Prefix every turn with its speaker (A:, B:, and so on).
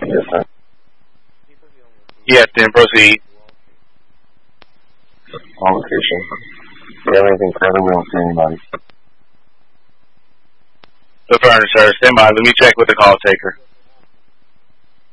A: Yes, sir.
B: Yes, then proceed.
A: On location. If you have anything further, we don't see anybody.
B: Affirmative, sir. Stand by. Let me check with the call taker.